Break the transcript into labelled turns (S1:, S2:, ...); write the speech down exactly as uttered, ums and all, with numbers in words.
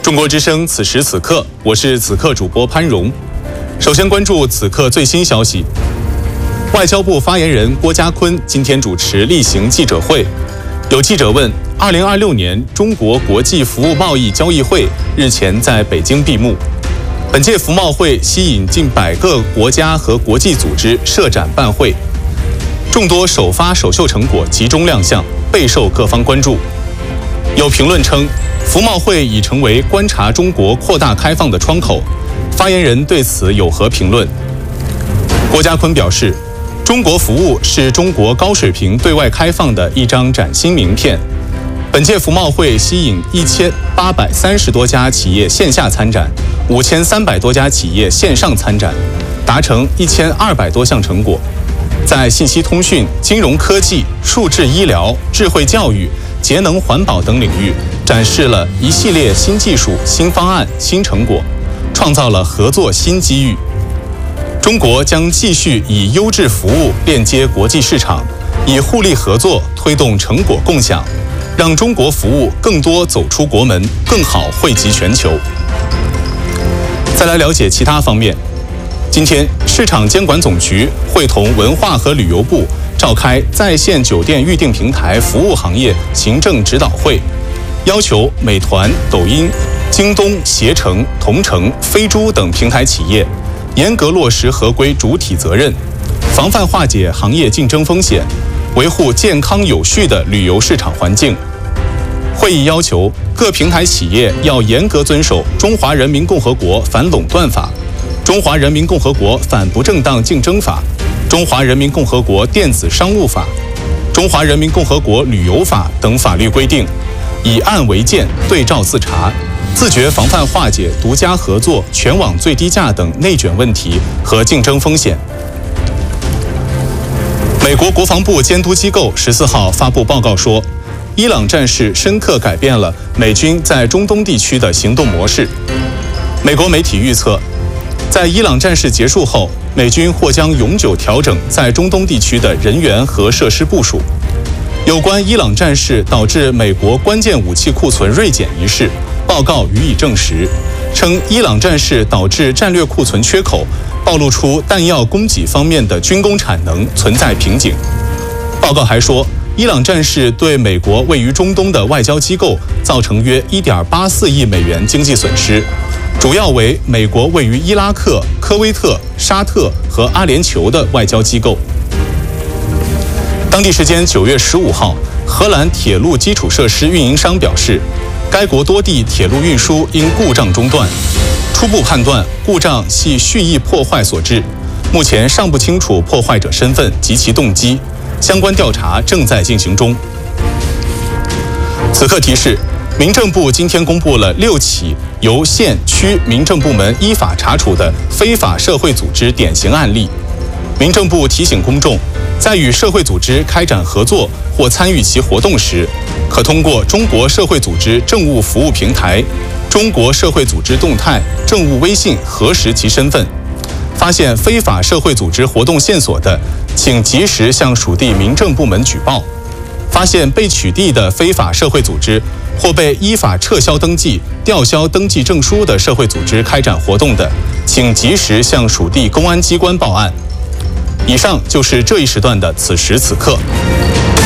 S1: 中国之声，此时此刻，我是此刻主播潘荣。首先关注此刻最新消息。外交部发言人郭家坤今天主持例行记者会，有记者问：二零二六年中国国际服务贸易交易会日前在北京闭幕。本届服贸会吸引近百个国家和国际组织设展办会，众多首发首秀成果集中亮相，备受各方关注。有评论称，服贸会已成为观察中国扩大开放的窗口。发言人对此有何评论？郭家坤表示，中国服务是中国高水平对外开放的一张崭新名片。本届服贸会吸引一千八百三十多家企业线下参展，五千三百多家企业线上参展，达成一千二百多项成果。在信息通讯、金融科技、数字医疗、智慧教育、节能环保等领域，展示了一系列新技术、新方案、新成果，创造了合作新机遇。中国将继续以优质服务链接国际市场，以互利合作推动成果共享，让中国服务更多走出国门，更好惠及全球。再来了解其他方面。今天，市场监管总局会同文化和旅游部召开在线酒店预订平台服务行业行政指导会，要求美团、抖音、京东、携程、同城、飞猪等平台企业严格落实合规主体责任，防范化解行业竞争风险，维护健康有序的旅游市场环境。会议要求各平台企业要严格遵守《中华人民共和国反垄断法》、《中华人民共和国反不正当竞争法》、《中华人民共和国电子商务法》、《中华人民共和国旅游法》等法律规定，以案为鉴，对照自查，自觉防范化解独家合作、全网最低价等内卷问题和竞争风险。美国国防部监督机构十四号发布报告说，伊朗战事深刻改变了美军在中东地区的行动模式。美国媒体预测，在伊朗战事结束后，美军或将永久调整在中东地区的人员和设施部署。有关伊朗战事导致美国关键武器库存锐减一事，报告予以证实，称伊朗战事导致战略库存缺口，暴露出弹药供给方面的军工产能存在瓶颈。报告还说，伊朗战事对美国位于中东的外交机构造成约 一点八四亿美元经济损失，主要为美国位于伊拉克、科威特、沙特和阿联酋的外交机构。当地时间九月十五号，荷兰铁路基础设施运营商表示，该国多地铁路运输因故障中断，初步判断故障系蓄意破坏所致，目前尚不清楚破坏者身份及其动机，相关调查正在进行中。此刻提示，民政部今天公布了六起由县区民政部门依法查处的非法社会组织典型案例。民政部提醒公众，在与社会组织开展合作或参与其活动时，可通过中国社会组织政务服务平台、中国社会组织动态政务微信核实其身份。发现非法社会组织活动线索的，请及时向属地民政部门举报。发现被取缔的非法社会组织或被依法撤销登记、吊销登记证书的社会组织开展活动的，请及时向属地公安机关报案。以上就是这一时段的此时此刻。